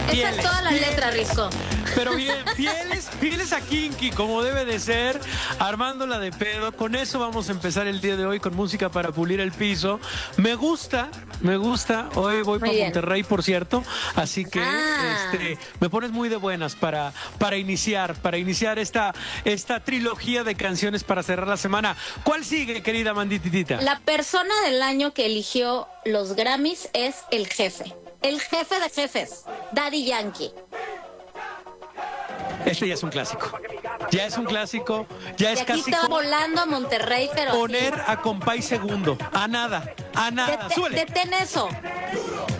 Esa es toda la letra, Risco. Pero bien, fieles a Kinky, como debe de ser, armándola de pedo. Con eso vamos a empezar el día de hoy, con música para pulir el piso. Me gusta. Hoy voy para Monterrey, por cierto. Así que me pones muy de buenas para iniciar esta trilogía de canciones para cerrar la semana. ¿Cuál sigue, querida Mandititita? La persona del año que eligió los Grammys es el jefe. El jefe de jefes, Daddy Yankee. Este ya es un clásico. Ya es un clásico. Ya es casi. Aquí está volando a Monterrey, pero poner así a Compay segundo. A nada. Súbele. Detén eso.